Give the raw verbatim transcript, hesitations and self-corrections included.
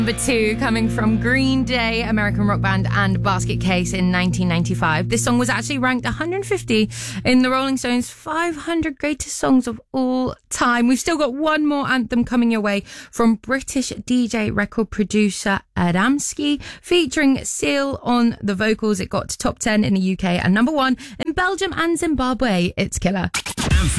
Number two, coming from Green Day, American rock band, and Basket Case in nineteen ninety-five. This song was actually ranked one hundred fifty in the Rolling Stones five hundred greatest songs of all time. We've still got one more anthem coming your way from British D J record producer Adamski, featuring Seal on the vocals. It got to top ten in the U K and number one in Belgium and Zimbabwe. It's Killer. Anthem.